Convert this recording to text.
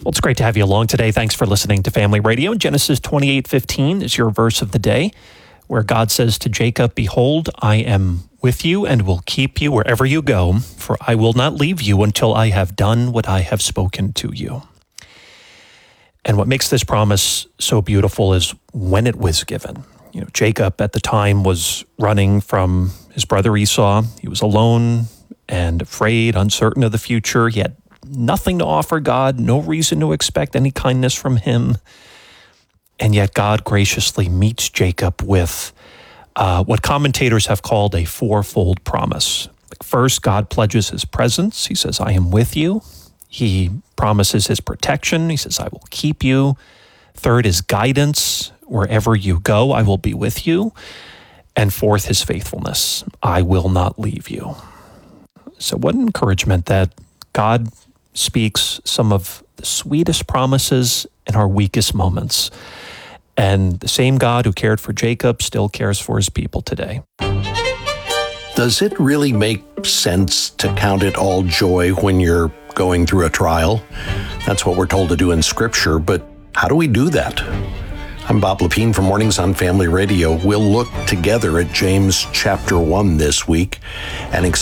Well, it's great to have you along today. Thanks for listening to Family Radio. Genesis 28:15 is your verse of the day, where God says to Jacob, "Behold, I am with you and will keep you wherever you go, for I will not leave you until I have done what I have spoken to you." And what makes this promise so beautiful is when it was given. Jacob at the time was running from his brother Esau. He was alone and afraid, uncertain of the future. He had nothing to offer God, no reason to expect any kindness from him. And yet God graciously meets Jacob with what commentators have called a fourfold promise. First, God pledges his presence. He says, "I am with you." He promises his protection. He says, "I will keep you." Third, his guidance. "Wherever you go, I will be with you." And fourth, his faithfulness. "I will not leave you." So what an encouragement that God speaks some of the sweetest promises in our weakest moments. And the same God who cared for Jacob still cares for his people today. Does it really make sense to count it all joy when you're going through a trial? That's what we're told to do in Scripture, but how do we do that? I'm Bob Lepine from Mornings on Family Radio. We'll look together at James chapter 1 this week and